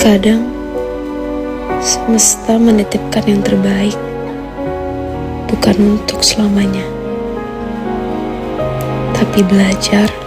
Kadang semesta menitipkan yang terbaik, bukan untuk selamanya, tapi belajar